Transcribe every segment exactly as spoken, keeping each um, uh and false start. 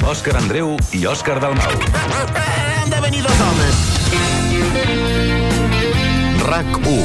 Òscar Andreu i Òscar Dalmau. Han de venir dos homes. RAC u.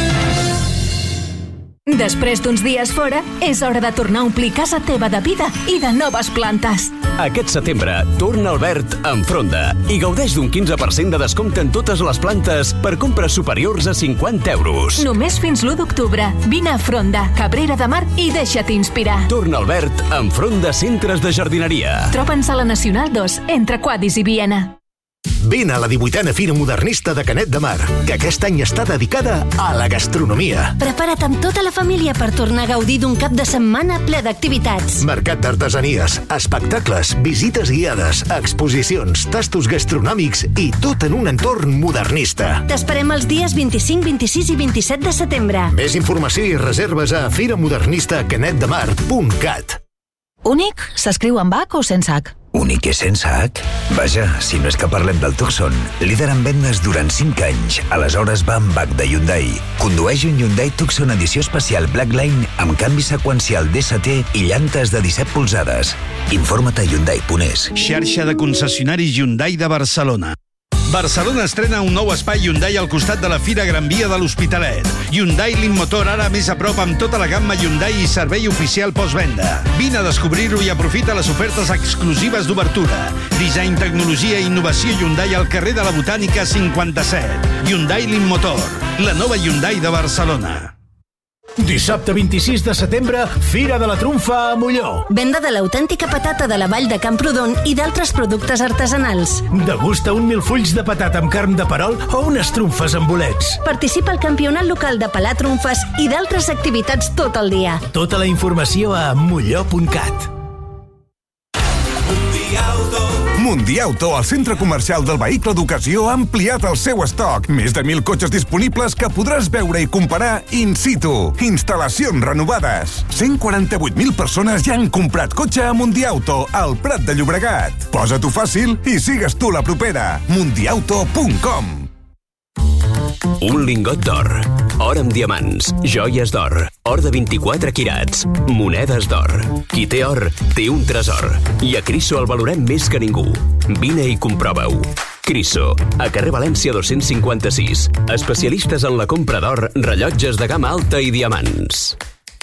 Després d'uns dies fora, és hora de tornar a omplir casa teva de vida i de noves plantes. Aquest setembre, torna al verd amb Fronda i gaudeix d'un quinze per cent de descompte en totes les plantes per compres superiors a cinquanta euros. Només fins l'u d'octubre. Vine a Fronda, Cabrera de Mar i deixa't inspirar. Torna al verd amb Fronda Centres de Jardineria. Troba'ns a la Nacional dos, entre Quadis i Viena. Vine a la divuitena Fira Modernista de Canet de Mar, que aquest any està dedicada a la gastronomia. Prepara't amb tota la família per tornar a gaudir d'un cap de setmana ple d'activitats. Mercat d'artesanies, espectacles, visites guiades, exposicions, tastos gastronòmics i tot en un entorn modernista. T'esperem els dies vint-i-cinc, vint-i-sis i vint-i-set de setembre. Més informació i reserves a firamodernista canet de mar punt cat. Únic s'escriu amb H o sense H? Únic és sense H? Vaja, si no és que parlem del Tucson, líder en vendes durant cinc anys. Aleshores va amb H de Hyundai. Condueix un Hyundai Tucson edició especial Blackline amb canvi seqüencial D S T i llantes de disset polzades. Informa't a hyundai punt es. Xarxa de concessionaris Hyundai de Barcelona. Barcelona estrena un nou espai Hyundai al costat de la Fira Gran Via de l'Hospitalet. Hyundai Limmotor ara més a prop amb tota la gamma Hyundai i servei oficial postvenda. Vine a descobrir-ho i aprofita les ofertes exclusives d'obertura. Disseny, tecnologia i innovació Hyundai al carrer de la Botànica cinquanta-set. Hyundai Limmotor, la nova Hyundai de Barcelona. Dissabte vint-i-sis de setembre, Fira de la Trumfa a Molló. Venda de l'autèntica patata de la Vall de Camprodon i d'altres productes artesanals. Degusta un mil fulls de patata amb carn de perol o unes trumfes amb bolets. Participa al campionat local de pelar trumfes i d'altres activitats tot el dia. Tota la informació a molló punt cat. Mundiauto, el centre comercial del vehicle d'ocasió, ha ampliat el seu estoc. Més de mil cotxes disponibles que podràs veure i comparar in situ. Instal·lacions renovades. cent quaranta-vuit mil persones ja han comprat cotxe a Mundiauto, al Prat de Llobregat. Posa-t'ho fàcil i sigues tu la propera. mundiauto punt com. Un lingot d'or, or amb diamants, joies d'or, or de vint-i-quatre quirats, monedes d'or. Qui té or, té un tresor. I a Criso el valorem més que ningú. Vine i comprova-ho. Criso, a carrer València dos-cents cinquanta-sis. Especialistes en la compra d'or, rellotges de gamma alta i diamants.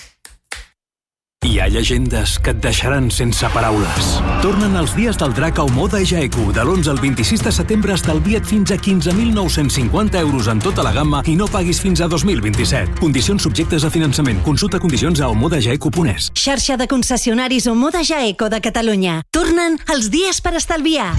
Hi ha llegendes que et deixaran sense paraules. Tornen els dies del drac a Omoda Jaeku. De l'onze al vint-i-sis de setembre estalvia't fins a quinze mil nou-cents cinquanta euros en tota la gamma i no paguis fins a dos mil vint-i-set. Condicions subjectes a finançament. Consulta condicions a omoda jaeku punt es. Xarxa de concessionaris Omoda Jaeco de Catalunya. Tornen els dies per estalviar.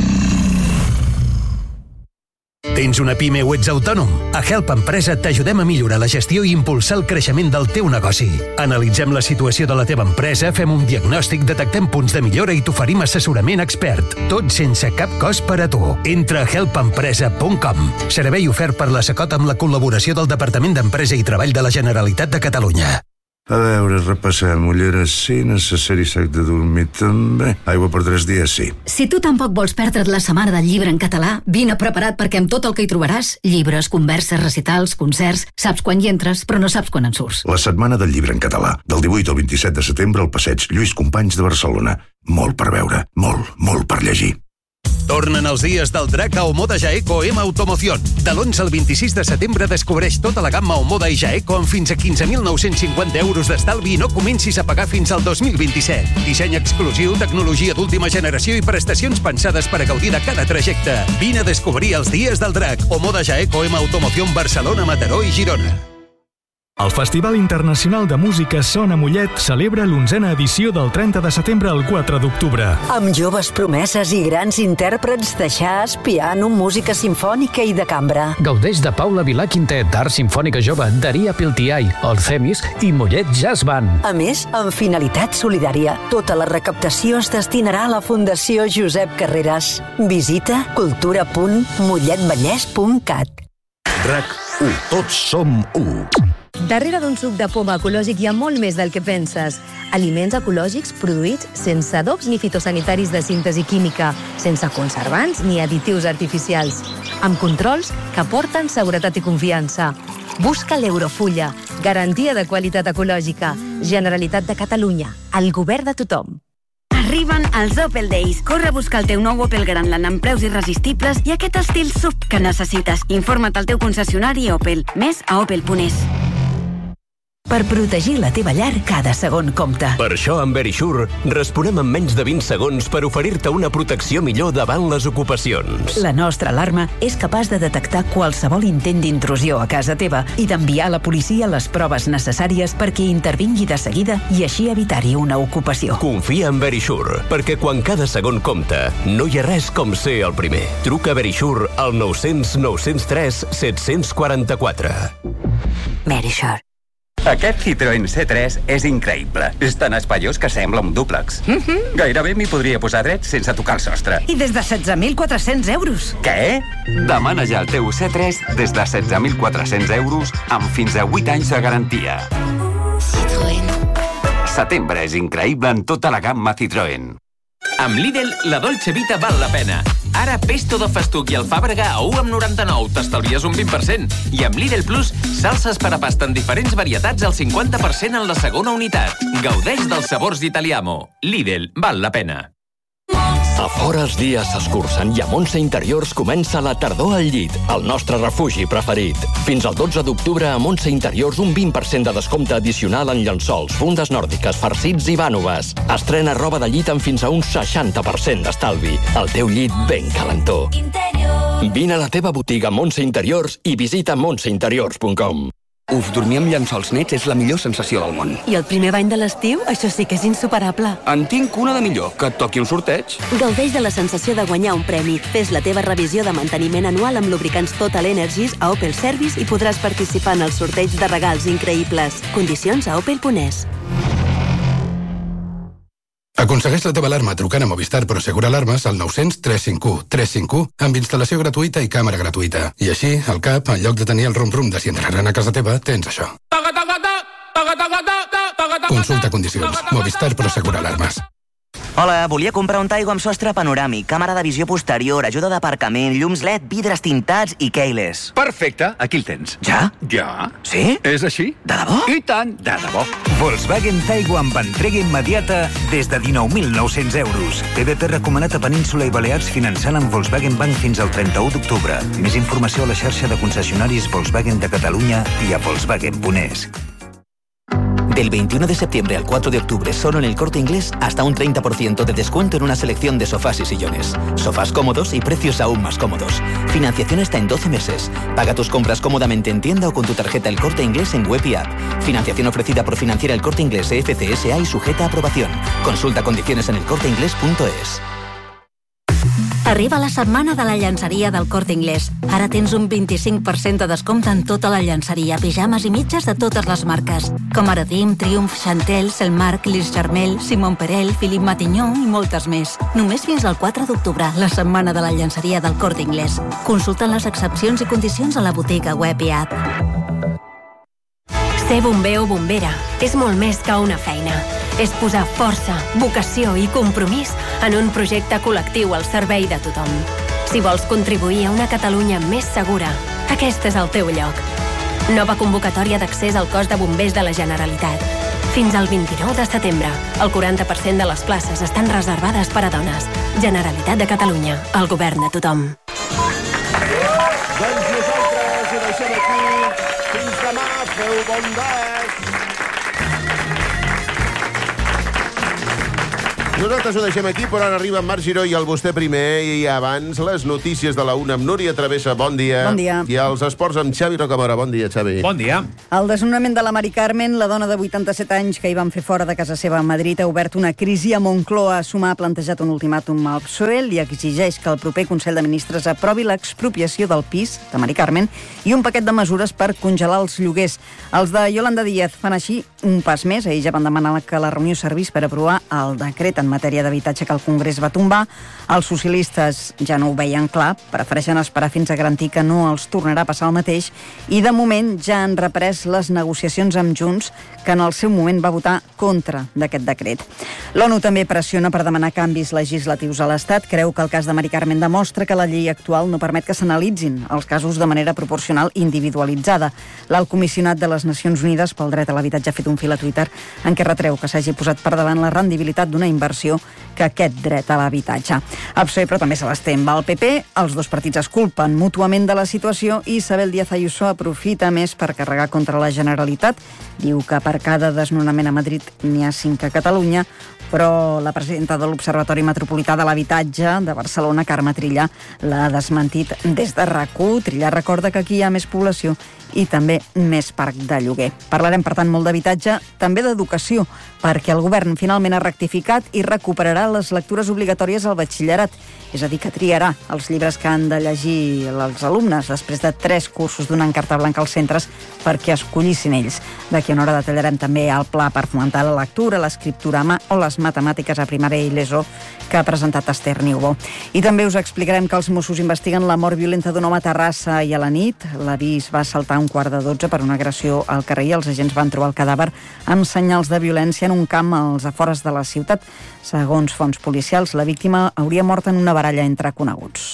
Tens una pime o ets autònom? A Help Empresa t'ajudem a millorar la gestió i impulsar el creixement del teu negoci. Analitzem la situació de la teva empresa, fem un diagnòstic, detectem punts de millora i t'oferim assessorament expert. Tot sense cap cost per a tu. Entra a help empresa punt com. Servei ofert per la Secot amb la col·laboració del Departament d'Empresa i Treball de la Generalitat de Catalunya. A veure, repassem. Ulleres sí, necessari sac de dormir també. Aigua per tres dies sí. Si tu tampoc vols perdre't la setmana del llibre en català, vine preparat perquè amb tot el que hi trobaràs, llibres, converses, recitals, concerts, saps quan hi entres, però no saps quan en surts. La setmana del llibre en català, del divuit al vint-i-set de setembre al passeig Lluís Companys de Barcelona. Molt per veure, molt, molt per llegir. Tornen els dies del drac a Omoda Jaeco M Automoción. De l'onze al vint-i-sis de setembre descobreix tota la gamma Omoda i Jaeco amb fins a quinze mil nou-cents cinquanta euros d'estalvi i no comencis a pagar fins al dos mil vint-i-set. Disseny exclusiu, tecnologia d'última generació i prestacions pensades per a gaudir de cada trajecte. Vine a descobrir els dies del drac. Omoda Jaeco M Automoción Barcelona, Mataró i Girona. El Festival Internacional de Música Son a Mollet celebra l'onzena edició del trenta de setembre al quatre d'octubre. Amb joves promeses i grans intèrprets de jazz, piano, música simfònica i de cambra. Gaudeix de Paula Vilà Quintet, Art Simfònica Jove, Daria Piltiai, el Themis i Mollet Jazz Band. A més, amb finalitat solidària, tota la recaptació es destinarà a la Fundació Josep Carreras. Visita cultura punt mollet vallès punt cat. RAC u. Tots som u. Darrere d'un suc de poma ecològic hi ha molt més del que penses. Aliments ecològics produïts sense adobs ni fitosanitaris de síntesi química, sense conservants ni additius artificials, amb controls que aporten seguretat i confiança. Busca l'Eurofulla, garantia de qualitat ecològica. Generalitat de Catalunya, el govern de tothom. Arriben els Opel Days. Corre a buscar el teu nou Opel Grandland amb preus irresistibles i aquest estil sub que necessites. Informa't al teu concessionari Opel. Més a opel punt es. Per protegir la teva llar, cada segon compta. Per això, amb Verisure, responem en menys de vint segons per oferir-te una protecció millor davant les ocupacions. La nostra alarma és capaç de detectar qualsevol intent d'intrusió a casa teva i d'enviar a la policia les proves necessàries perquè intervingui de seguida i així evitar-hi una ocupació. Confia en Verisure, perquè quan cada segon compta, no hi ha res com ser el primer. Truca a Verisure al nou zero zero nou zero tres set quatre quatre. Verisure. Aquest Citroën C tres és increïble. És tan espaiós que sembla un dúplex. Mm-hmm. Gairebé m'hi podria posar dret sense tocar el sostre. I des de setze mil quatre-cents euros. Què? Demana ja el teu C tres des de setze mil quatre-cents euros amb fins a vuit anys de garantia. Citroën. Setembre és increïble en tota la gamma Citroën. Amb Lidl, la Dolce Vita val la pena. Ara, pesto de festuc i alfàbrega a u coma noranta-nou, t'estalvies un vint per cent. I amb Lidl Plus, salses per a pasta en diferents varietats al cinquanta per cent en la segona unitat. Gaudeix dels sabors d'Italiamo. Lidl, val la pena. A fora els dies s'escurcen i a Montse Interiors comença la tardor al llit, el nostre refugi preferit. Fins al dotze d'octubre a Montse Interiors un vint per cent de descompte addicional en llençols, fundes nòrdiques, farcits i vànoves. Estrena roba de llit amb fins a un seixanta per cent d'estalvi. El teu llit ben calentó. Vine a la teva botiga Montse Interiors i visita montse interiors punt com. Uf, dormir amb llençols nets és la millor sensació del món. I el primer bany de l'estiu? Això sí que és insuperable. En tinc una de millor, que et toqui un sorteig. Gaudeix de la sensació de guanyar un premi. Fes la teva revisió de manteniment anual amb lubricants Total Energies a Opel Service i podràs participar en el sorteig de regals increïbles. Condicions a opel punt es. Aconsegueix la teva alarma trucant a Movistar Prosegur Alarmes al nou cents tres cinc u tres cinc u amb instal·lació gratuïta i càmera gratuïta. I així, al cap, en lloc de tenir el rum-rum de si entraran a casa teva, tens això. Consulta condicions. Movistar Prosegur Alarmes. Hola, volia comprar un Taigo amb sostre panoràmic, càmera de visió posterior, ajuda d'aparcament, llums L E D, vidres tintats i keyless. Perfecte, aquí el tens. Ja? Ja. Sí? És així? De debò? I tant, de debò. Volkswagen Taigo amb entrega immediata des de dinou mil nou-cents euros. P V P recomanat a Península i Balears finançant amb Volkswagen Bank fins al trenta-u d'octubre. Més informació a la xarxa de concessionaris Volkswagen de Catalunya i a volkswagen punt es. Del veintiuno de septiembre al cuatro de octubre, solo en El Corte Inglés, hasta un treinta por ciento de descuento en una selección de sofás y sillones. Sofás cómodos y precios aún más cómodos. Financiación hasta en doce meses. Paga tus compras cómodamente en tienda o con tu tarjeta El Corte Inglés en web y app. Financiación ofrecida por Financiera El Corte Inglés E F C S A y sujeta a aprobación. Consulta condiciones en el corte inglés punto es. Arriba la setmana de la llançaria del Corte Inglés. Ara tens un vint-i-cinc per cent de descompte en tota la llançaria, pijames i mitges de totes les marques, com Aradim, Triumph, Chantel, Selmark, Lis Charmel, Simon Perel, Philippe Matignon i moltes més. Només fins al quatre d'octubre, la setmana de la llançaria del Corte Inglés. Consulta les excepcions i condicions a la botiga web i app. Ser bomber o bombera és molt més que una feina. És posar força, vocació i compromís en un projecte col·lectiu al servei de tothom. Si vols contribuir a una Catalunya més segura, aquest és el teu lloc. Nova convocatòria d'accés al cos de bombers de la Generalitat. Fins al vint-i-nou de setembre, el quaranta per cent de les places estan reservades per a dones. Generalitat de Catalunya, el govern de tothom. Doncs nosaltres ho deixem aquí. Fins demà, feu bon dia. Nosaltres ho deixem aquí, però ara arriba en Marc Giró i el vostè primer, i abans les notícies de la una amb Núria Travessa, bon dia. Bon dia. I els esports amb Xavi Rocamora, bon dia, Xavi. Bon dia. El desnonament de la Mari Carmen, la dona de vuitanta-set anys que hi van fer fora de casa seva a Madrid, ha obert una crisi a Moncloa. Sumar ha plantejat un ultimàtum al P S O E i exigeix que el proper Consell de Ministres aprovi l'expropiació del pis de Mari Carmen i un paquet de mesures per congelar els lloguers. Els de Yolanda Díaz fan així un pas més. Ahir ja van demanar que la reunió servís per aprovar el decret en matèria d'habitatge que el Congrés va tombar. Els socialistes ja no ho veien clar, prefereixen esperar fins a garantir que no els tornarà a passar el mateix i de moment ja han reprès les negociacions amb Junts, que en el seu moment va votar contra d'aquest decret. L'ONU també pressiona per demanar canvis legislatius a l'Estat. Creu que el cas de Mari Carmen demostra que la llei actual no permet que s'analitzin els casos de manera proporcional i individualitzada. L'alt comissionat de les Nacions Unides pel dret a l'habitatge ha fet un fil a Twitter en què retreu que s'hagi posat per davant la rendibilitat d'una inversió que aquest dret a l'habitatge. El P S O E, però també se l'estén va al P P, els dos partits es culpen mútuament de la situació i Isabel Díaz Ayuso aprofita més per carregar contra la Generalitat. Diu que per cada desnonament a Madrid n'hi ha cinc a Catalunya, però la presidenta de l'Observatori Metropolità de l'Habitatge de Barcelona, Carme Trillà, l'ha desmentit des de RAC u. Trillà recorda que aquí hi ha més població i també més parc de lloguer. Parlarem, per tant, molt d'habitatge, també d'educació, perquè el govern finalment ha rectificat i recuperarà les lectures obligatòries al batxillerat, és a dir, que triarà els llibres que han de llegir els alumnes després de tres cursos donant carta blanca als centres perquè escollissin ells. D'aquí a una hora detallarem també el pla per fomentar la lectura, l'escriptura a mà o les matemàtiques a primària i l'ESO que ha presentat Esther Niubó. I també us explicarem que els Mossos investiguen la mort violenta d'un home a Terrassa i a la nit. L'avís va saltar a un quart de dotze per una agressió al carrer i els agents van trobar el cadàver amb senyals de violència en un camp als afores de la ciutat. Segons fonts policials, la víctima hauria mort en una baralla entre coneguts.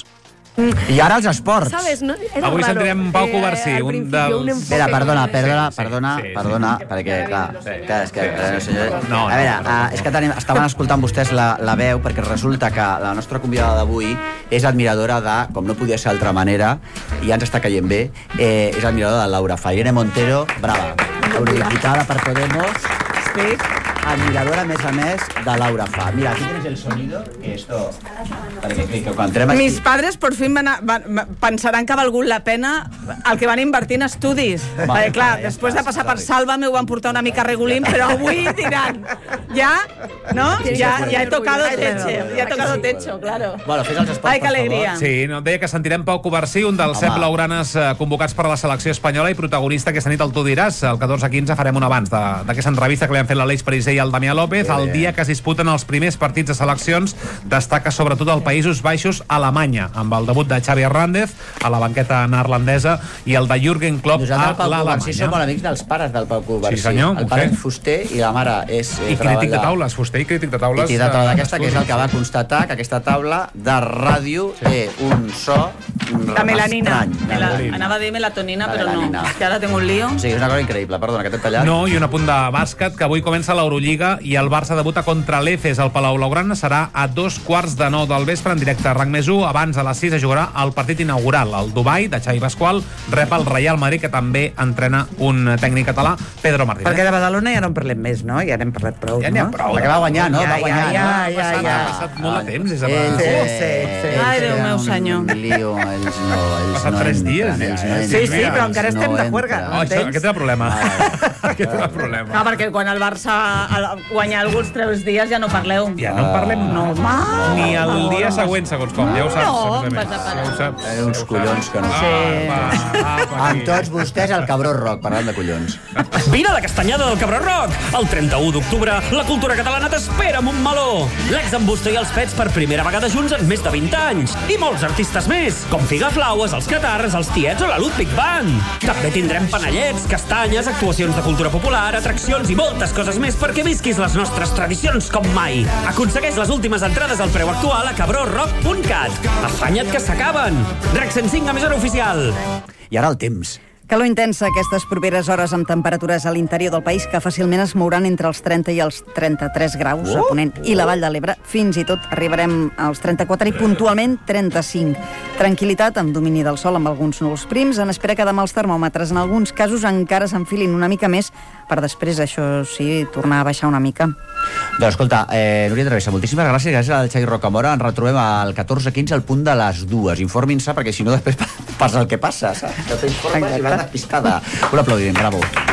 I ara els esports. ¿Sabes? No, era Avui raro. sentirem Pau Covarsí, Eh, al un principio, dels... un enfoque- Espera, perdona, perdona, Sí, perdona, sí, sí, perdona, sí. perquè, clar, clar, és que... eh, senyor- No, a veure, no, no. eh, és que tenim, estaven escoltant vostès la, la veu, perquè resulta que la nostra convidada d'avui és admiradora de, com no podia ser d'altra manera, i ja ens està caient bé, eh, és admiradora de Laura Fa. Irene Montero, brava, eurodiputada per Podemos, Sí. admiradora, a més a més, de Laura Fa. Mira, aquí tienes el sonido, que esto... Perquè, que, que quan entrem aquí... Mis padres por fin van a, van, pensaran que ha valgut la pena el que van invertir en estudis. Vale, Perquè, clar, vale, ja després està, de passar per Salva m'ho van portar una mica regulín, però avui diran, ja, no? Ja, ja he tocado techo, ja he tocado techo, claro. Bueno, fes els esports, Ai, que per alegria. Sí, no, deia que sentirem Pau Covarsí, un dels Home. set blaugranes eh, convocats per a la selecció espanyola i protagonista aquesta nit al Tu diràs. El catorze quinze farem un abans de- d'aquesta entrevista que li han fet l'Aleix Pariser i el Damià López. El dia que es disputen els primers partits de seleccions destaca sobretot el Països Baixos, Alemanya, amb el debut de Xavi Hernández a la banqueta neerlandesa i el de Jürgen Klopp Nosaltres, a el Pau Covarsí, som l'Alemanya. amics dels pares del Pau Covarsí. Sí, senyor, El ho pare sé. és fuster i la mare és... Eh, I crític de taules, fuster i crític de taules. I crític de taula eh, d'aquesta, que és el que va constatar que aquesta taula de ràdio té un so La melanina. estrany. Mela, anava a dir melatonina, La però melanina. no. És que ara tinc un lío. O sigui, és una cosa increïble. Perdona, que t'he tallat. No, i un apunt de bàsquet, que avui comença l'Eurolliga i el Barça debuta contra l'Efes al Palau Blaugrana. Serà a dos quarts de nou del vespre en directe a RAC més u. Abans, a les sis, es jugarà el partit inaugural. El Dubai, de Xavi Pasqual, rep el Real Madrid, que també entrena un tècnic català, Pedro Martínez. Perquè de Badalona ja no en parlem més, no? Ja n'hem parlat prou, Ja n'hi ha no? prou. La que va guanyar, no? Ja, Va guanyar, ja, no? ja, ja, Ha ja. passat molt de temps des de... Ells, Sí, eh, sí, sí. Ai, Déu meu un senyor. lío, ells no, ells Passat no tres entren, dies, ja, ells no eh? entren, Sí, sí, però encara ells estem no de juerga. entren. Oh, això, Entens? aquest és el problema. Aquest és el problema. Clar, perquè quan el Barça el- guanya alguns tres dies ja no parleu. Ja no en parlem No, home. ni el dia següent, segons com. Ja ho saps, No, a més a més. passa per- Ja ho saps. Eh, uns collons que no Ah, sé. va, va, va, Amb tots vostès, el cabró rock, parlant de collons. Vine a la castanyada del Cabró Rock! El trenta-u d'octubre, la cultura catalana t'espera amb un meló! L'ex amb Busto i els Pets per primera vegada junts en més de vint anys. I molts artistes més, com Figaflaues, els Catarres, els Tiets o la Ludwig Band. També tindrem panellets, castanyes, actuacions de cultura popular, atraccions i moltes coses més perquè visquis les nostres tradicions com mai. Aconsegueix les últimes entrades al preu actual a cabró rock punt cat. Afanya't que s'acaben! RAC cent cinc, emissora oficial. I ara el temps. Calor intensa aquestes properes hores amb temperatures a l'interior del país que fàcilment es mouran entre els trenta i els trenta-tres graus a Ponent i la Vall de l'Ebre. Fins i tot arribarem als trenta-quatre i puntualment trenta-cinc. Tranquil·litat amb domini del sol amb alguns núvols prims. En espera que demà els termòmetres en alguns casos encara s'enfilin una mica més per després, això sí, tornar a baixar una mica. Doncs escolta, eh, Núria Travessa, moltíssimes gràcies. Gràcies al Xavi Rocamora. Ens retrobem al catorze quinze al punt de les dues. Informin-se, perquè si no després passa el que passa, saps? Que t'informes i vas despistada. Un aplaudiment, bravo.